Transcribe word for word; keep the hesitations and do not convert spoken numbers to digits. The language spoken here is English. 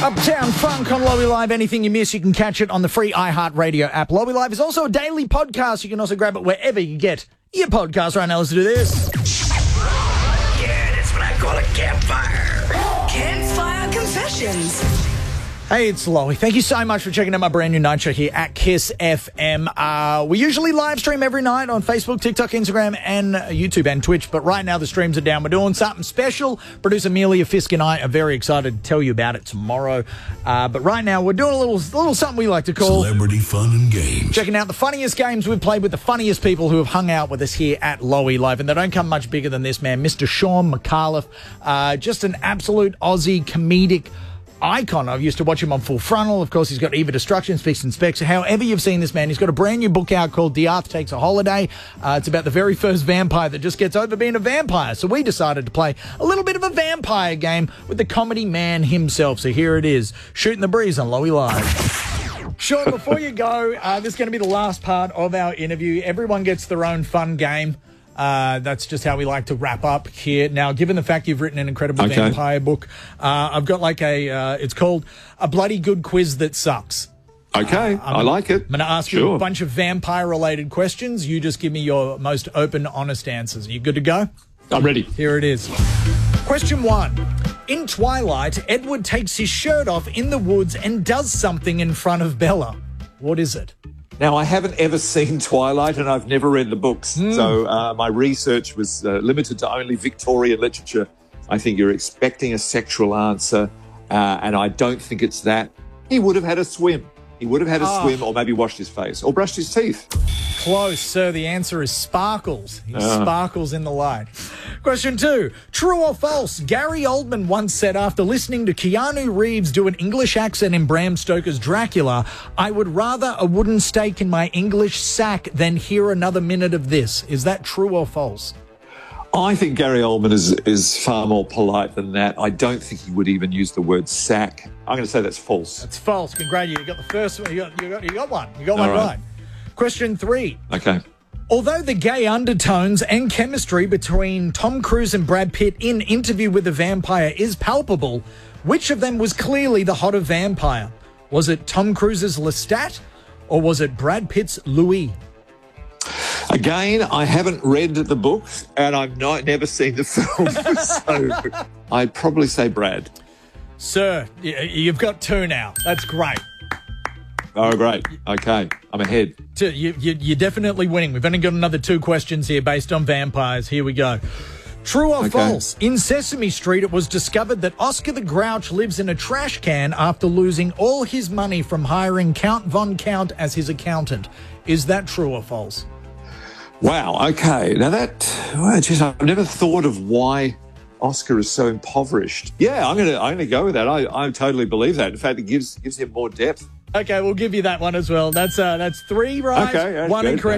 Uptown Funk on Lowy Live. Anything you miss, you can catch it on the free iHeartRadio app. Lowy Live is also a daily podcast. You can also grab it wherever you get your podcast. Right now, let's do this. Yeah, that's what I call a campfire. Campfire Confessions. Hey, it's Lowy. Thank you so much for checking out my brand new night show here at Kiss F M. Uh, we usually live stream every night on Facebook, TikTok, Instagram, and YouTube and Twitch. But right now the streams are down. We're doing something special. Producer Amelia Fisk and I are very excited to tell you about it tomorrow. Uh, but right now we're doing a little, little something we like to call Celebrity Fun and Games. Checking out the funniest games we've played with the funniest people who have hung out with us here at Lowy Live. And they don't come much bigger than this man, Mister Sean McAuliffe. Uh, just an absolute Aussie comedic icon. I used to watch him on Full Frontal. Of course, he's got Eva Destruction, Speaks and Specs. However you've seen this man, he's got a brand new book out called The Earth Takes a Holiday. Uh, it's about the very first vampire that just gets over being a vampire. So we decided to play a little bit of a vampire game with the comedy man himself. So here it is, Shooting the Breeze on Lowy Live. Sean, before you go, uh, this is going to be the last part of our interview. Everyone gets their own fun game. Uh, that's just how we like to wrap up here. Now, given the fact you've written an incredible Okay. vampire book, uh, I've got like a, uh, it's called A Bloody Good Quiz That Sucks. Okay, Uh, I like it. I'm going to ask you Sure. a bunch of vampire-related questions. You just give me your most open, honest answers. Are you good to go? I'm ready. Here it is. Question one. In Twilight, Edward takes his shirt off in the woods and does something in front of Bella. What is it? Now, I haven't ever seen Twilight and I've never read the books. Mm. So uh, my research was uh, limited to only Victorian literature. I think you're expecting a sexual answer, uh, and I don't think it's that. He would have had a swim. He would have had a Oh. swim or maybe washed his face or brushed his teeth. Close, sir. The answer is sparkles. He Ah. sparkles in the light. Question two. True or false? Gary Oldman once said after listening to Keanu Reeves do an English accent in Bram Stoker's Dracula, I would rather a wooden stake in my English sack than hear another minute of this. Is that true or false? I think Gary Oldman is, is far more polite than that. I don't think he would even use the word sack. I'm going to say that's false. It's false. Congratulations. You got the first one. You got, you got, you got one. You got one All right. right. Question three. Okay. Although the gay undertones and chemistry between Tom Cruise and Brad Pitt in Interview with the Vampire is palpable, which of them was clearly the hotter vampire? Was it Tom Cruise's Lestat or was it Brad Pitt's Louis? Again, I haven't read the book and I've not never seen the film, so I'd probably say Brad. Sir, y- you've got two now. That's great. Oh, great. Okay, I'm ahead. Two, you, you, you're definitely winning. We've only got another two questions here based on vampires. Here we go. True or Okay. false? In Sesame Street, it was discovered that Oscar the Grouch lives in a trash can after losing all his money from hiring Count Von Count as his accountant. Is that true or false? Wow, okay. Now that, well, geez, I've never thought of why Oscar is so impoverished. Yeah, I'm gonna I'm gonna go with that. I, I totally believe that. In fact, it gives gives him more depth. Okay, we'll give you that one as well. That's uh, that's three right, Okay, that's one good. incorrect.